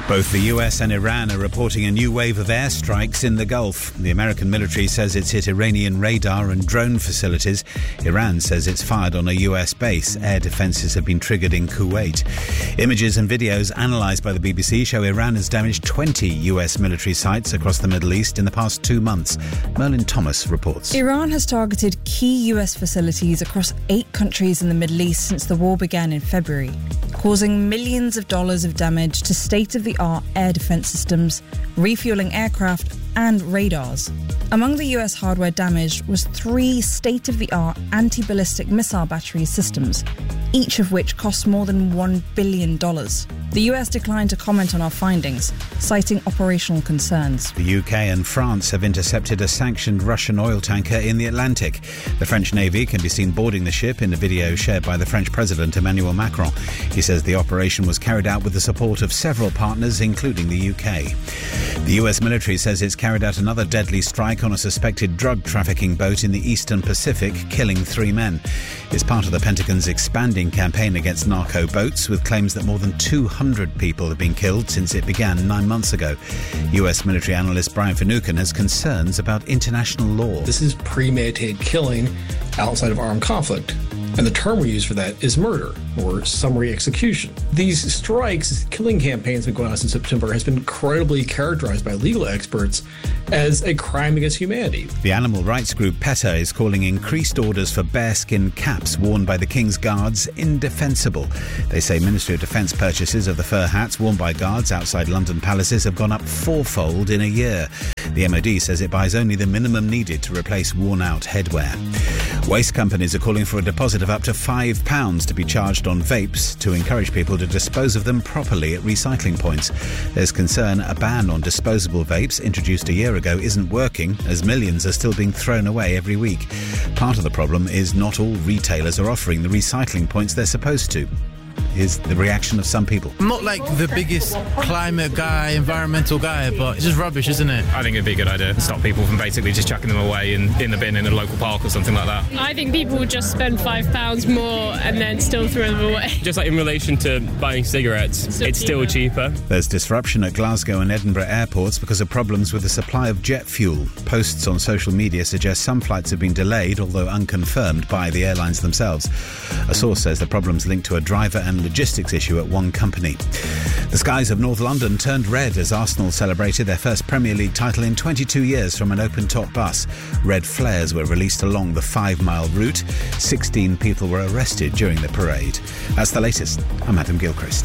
Both the US and Iran are reporting a new wave of airstrikes in the Gulf. The American military says it's hit Iranian radar and drone facilities. Iran says it's fired on a US base. Air defences have been triggered in Kuwait. Images and videos analysed by the BBC show Iran has damaged 20 US military sites across the Middle East in the past 2 months. Merlin Thomas reports. Iran has targeted key US facilities across 8 countries in the Middle East since the war began in February, causing millions of dollars of damage to state-of-the-art air defence systems, refuelling aircraft and radars. Among the US hardware damaged was 3 state-of-the-art anti-ballistic missile battery systems, each of which cost more than $1 billion. The US declined to comment on our findings, citing operational concerns. The UK and France have intercepted a sanctioned Russian oil tanker in the Atlantic. The French Navy can be seen boarding the ship in a video shared by the French President Emmanuel Macron. He says the operation was carried out with the support of several partners, including the UK. The US military says it's carried out another deadly strike on a suspected drug trafficking boat in the Eastern Pacific, killing 3 men. It's part of the Pentagon's expanding campaign against narco boats, with claims that more than 200 people have been killed since it began 9 months ago. US military analyst Brian Finucane has concerns about international law. This is premeditated killing outside of armed conflict. And the term we use for that is murder or summary execution. These strikes, killing campaigns that have been going on since September, has been incredibly characterized by legal experts as a crime against humanity. The animal rights group PETA is calling increased orders for bearskin caps worn by the King's Guards indefensible. They say Ministry of Defence purchases of the fur hats worn by guards outside London palaces have gone up 4-fold in a year. The MOD says it buys only the minimum needed to replace worn-out headwear. Waste companies are calling for a deposit of up to £5 to be charged on vapes to encourage people to dispose of them properly at recycling points. There's concern a ban on disposable vapes introduced a year ago isn't working, as millions are still being thrown away every week. Part of the problem is not all retailers are offering the recycling points they're supposed to. Is the reaction of some people. I'm not like the biggest climate guy, environmental guy, but it's just rubbish, isn't it? I think it'd be a good idea to stop people from basically just chucking them away in the bin in a local park or something like that. I think people would just spend £5 more and then still throw them away. Just like in relation to buying cigarettes, it's still cheaper. There's disruption at Glasgow and Edinburgh airports because of problems with the supply of jet fuel. Posts on social media suggest some flights have been delayed, although unconfirmed by the airlines themselves. A source says the problem's linked to a driver and logistics issue at one company. The skies of North London turned red as Arsenal celebrated their first Premier League title in 22 years from an open-top bus. Red flares were released along the 5-mile route. 16 people were arrested during the parade. That's the latest. I'm Adam Gilchrist.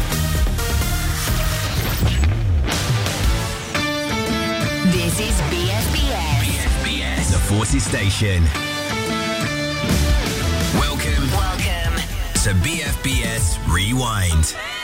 This is BFBS. BFBS, the Forces Station. Welcome to BFBS Rewind.